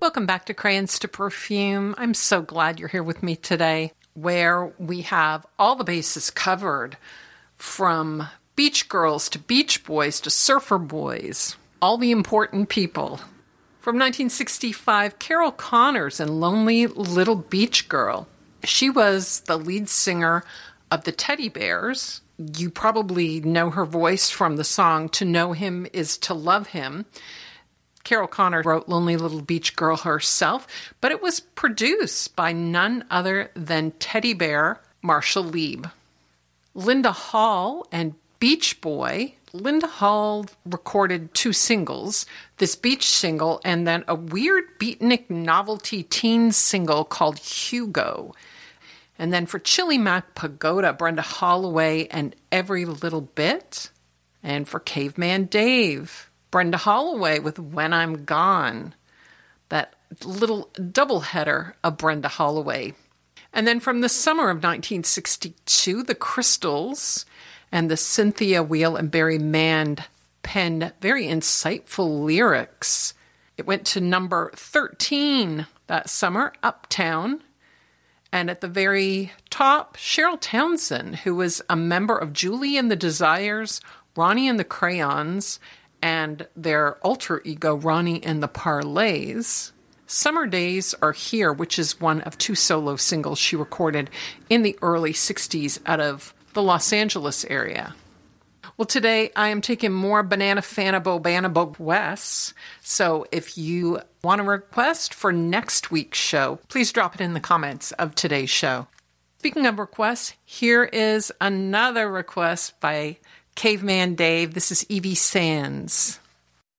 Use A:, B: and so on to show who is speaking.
A: Welcome back to Crayons to Perfume. I'm so glad you're here with me today, where we have all the bases covered, from beach girls to beach boys to surfer boys, all the important people. From 1965, Carol Connors and Lonely Little Beach Girl. She was the lead singer of the Teddy Bears. You probably know her voice from the song "To Know Him Is to Love Him." Carol Connors wrote Lonely Little Beach Girl herself, but it was produced by none other than Teddy Bear Marshall Lieb. Linda Hall and Beach Boy. Linda Hall recorded 2 singles, this beach single and then a weird beatnik novelty teen single called Hugo. And then for Chili Mac Pagoda, Brenda Holloway and Every Little Bit. And for Caveman Dave, Brenda Holloway with When I'm Gone, that little doubleheader of Brenda Holloway. And then from the summer of 1962, the Crystals and the Cynthia Weil and Barry Mann penned very insightful lyrics. It went to number 13 that summer, Uptown. And at the very top, Cheryl Townsend, who was a member of Julie and the Desires, Ronnie and the Crayons, and their alter ego, Ronnie and the Parlays. Summer Days Are Here, which is one of 2 solo singles she recorded in the early 60s out of the Los Angeles area. Well, today I am taking more Banana Fana Bobana requests. So if you want a request for next week's show, please drop it in the comments of today's show. Speaking of requests, here is another request by Caveman Dave. This is Evie Sands.